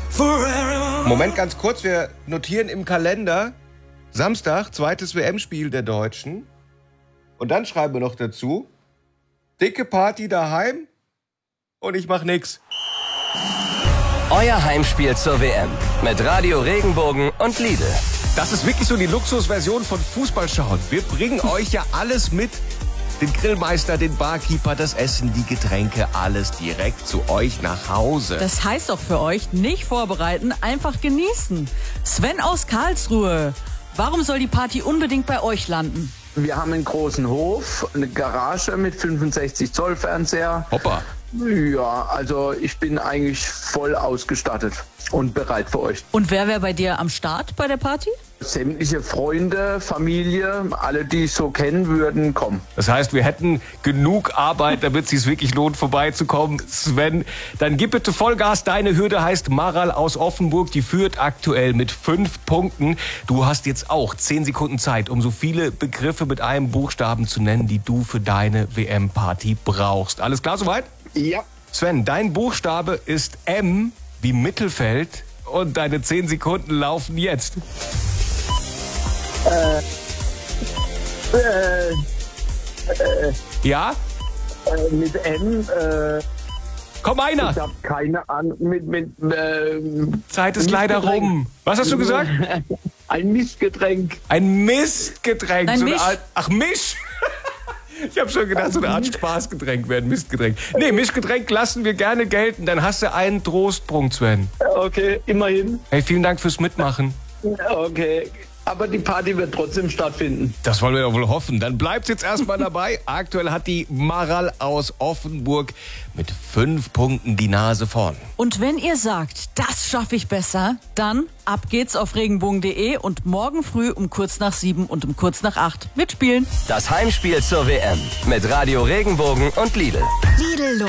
Moment, ganz kurz, wir notieren im Kalender Samstag, zweites WM-Spiel der Deutschen. Und dann schreiben wir noch dazu, dicke Party daheim und ich mach nix. Euer Heimspiel zur WM mit Radio Regenbogen und Lidl. Das ist wirklich so die Luxusversion von Fußball schauen. Wir bringen euch ja alles mit. Den Grillmeister, den Barkeeper, das Essen, die Getränke, alles direkt zu euch nach Hause. Das heißt doch für euch, nicht vorbereiten, einfach genießen. Sven aus Karlsruhe, warum soll die Party unbedingt bei euch landen? Wir haben einen großen Hof, eine Garage mit 65 Zoll Fernseher. Hoppa. Ja, also ich bin eigentlich voll ausgestattet und bereit für euch. Und wer wäre bei dir am Start bei der Party? Sämtliche Freunde, Familie, alle, die ich so kennen würden, kommen. Das heißt, wir hätten genug Arbeit, damit es sich wirklich lohnt, vorbeizukommen. Sven, dann gib bitte Vollgas. Deine Hürde heißt Maral aus Offenburg. Die führt aktuell mit 5 Punkten. Du hast jetzt auch 10 Sekunden Zeit, um so viele Begriffe mit einem Buchstaben zu nennen, die du für deine WM-Party brauchst. Alles klar soweit? Ja. Sven, dein Buchstabe ist M wie Mittelfeld und deine 10 Sekunden laufen jetzt. Ja? Mit M, Komm, einer! ich habe keine Ahnung, Zeit ist leider rum. Was hast du gesagt? Ein Mistgetränk. Ein Mistgetränk. Ein So eine Misch. Art, ach, Misch! Ich habe schon gedacht, so eine Art Spaßgetränk wäre ein Mistgetränk. Nee, Mischgetränk lassen wir gerne gelten. Dann hast du einen Trostpunkt, Sven. Okay, immerhin. Hey, vielen Dank fürs Mitmachen. Okay, aber die Party wird trotzdem stattfinden. Das wollen wir doch wohl hoffen. Dann bleibt's jetzt erstmal dabei. Aktuell hat die Maral aus Offenburg mit 5 Punkten die Nase vorn. Und wenn ihr sagt, das schaffe ich besser, dann ab geht's auf regenbogen.de und morgen früh um kurz nach 7 und um kurz nach 8 mitspielen. Das Heimspiel zur WM mit Radio Regenbogen und Lidl. Lidl